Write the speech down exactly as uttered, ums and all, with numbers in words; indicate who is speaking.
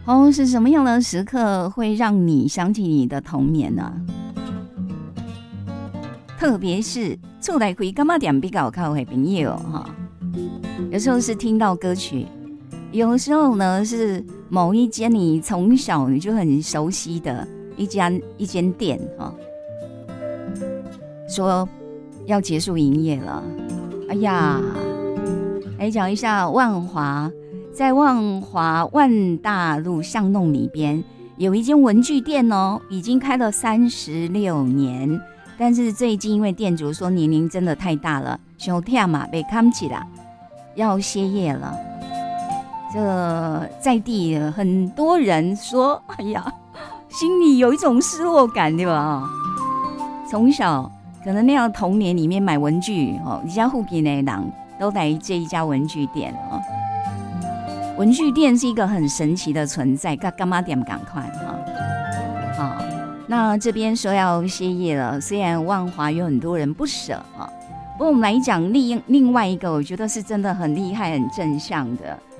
Speaker 1: 哦，是什么样的时刻会让你想起你的童年呢？特别是厝内开柑仔店比较靠的朋友哈，有时候是听到歌曲，有时候呢是某一间你从小你就很熟悉的一家一间店哈，说要结束营业了，哎呀，来讲一下万华。在万华万大路巷弄里边有一间文具店哦，已经开了三十六年，但是最近因为店主说年龄真的太大了，太痛嘛被看起来要歇业了。这在地很多人说，哎呀，心里有一种失落感，对吧？从小可能那样的童年里面买文具哦，你家附近的人都来这一家文具店哦。文具店是一个很神奇的存在，跟柑仔店赶快哈。好，那这边说要歇业了，虽然万华有很多人不舍啊，不过我们来讲另另外一个，我觉得是真的很厉害、很正向的。